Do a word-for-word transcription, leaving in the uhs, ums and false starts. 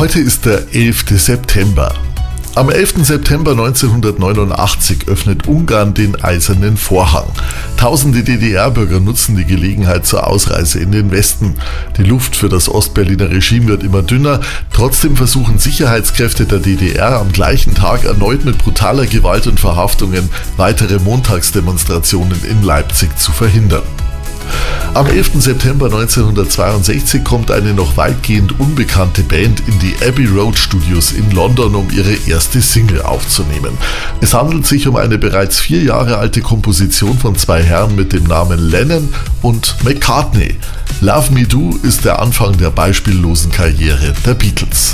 Heute ist der elfte September. Am elften September neunzehnhundertneunundachtzig öffnet Ungarn den Eisernen Vorhang. Tausende D D R-Bürger nutzen die Gelegenheit zur Ausreise in den Westen. Die Luft für das Ostberliner Regime wird immer dünner. Trotzdem versuchen Sicherheitskräfte der D D R am gleichen Tag erneut mit brutaler Gewalt und Verhaftungen weitere Montagsdemonstrationen in Leipzig zu verhindern. Am elften September neunzehnhundertzweiundsechzig kommt eine noch weitgehend unbekannte Band in die Abbey Road Studios in London, um ihre erste Single aufzunehmen. Es handelt sich um eine bereits vier Jahre alte Komposition von zwei Herren mit dem Namen Lennon und McCartney. Love Me Do ist der Anfang der beispiellosen Karriere der Beatles.